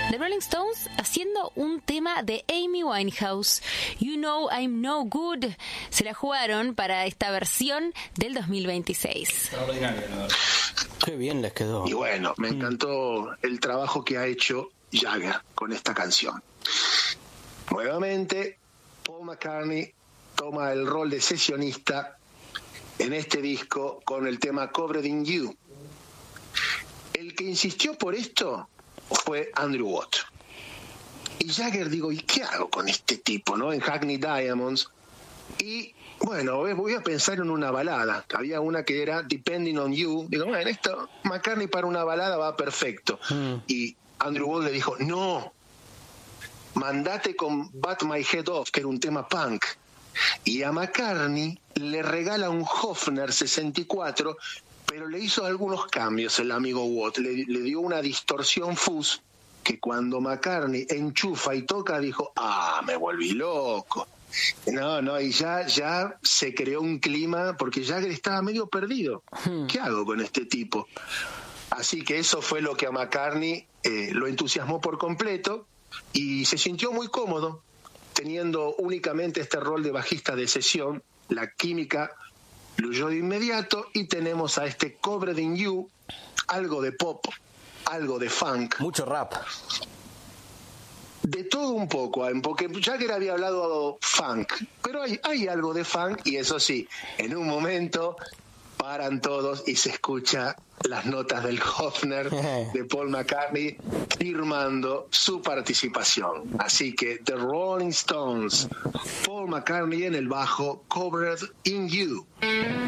The Rolling Stones haciendo un tema de Amy Winehouse, You Know I'm No Good. Se la jugaron para esta versión del 2026. Extraordinario, la verdad. Qué bien les quedó. Y bueno, me encantó el trabajo que ha hecho Jagger con esta canción. Nuevamente, Paul McCartney toma el rol de sesionista en este disco con el tema Covered in You. El que insistió por esto fue Andrew Watt. Y Jagger, digo, ¿y qué hago con este tipo, no? En Hackney Diamonds. Y bueno, voy a pensar en una balada. Había una que era Depending on You. Digo, bueno, esto, McCartney para una balada va perfecto. Y Andrew Watt le dijo, no, mandate con Bat My Head Off, que era un tema punk. Y a McCartney le regala un Hofner 64, pero le hizo algunos cambios el amigo Watt. Le dio una distorsión fuzz que cuando McCartney enchufa y toca dijo, me volví loco. No, y ya se creó un clima porque Jagger estaba medio perdido. ¿Qué hago con este tipo? Así que eso fue lo que a McCartney lo entusiasmó por completo y se sintió muy cómodo teniendo únicamente este rol de bajista de sesión. La química fluyó de inmediato y tenemos a este Covered in You, algo de pop, algo de funk. Mucho rap. De todo un poco, porque Jagger había hablado funk, pero hay algo de funk y eso sí, en un momento paran todos y se escucha las notas del Hofner de Paul McCartney firmando su participación. Así que The Rolling Stones, Paul McCartney en el bajo, Covered in You.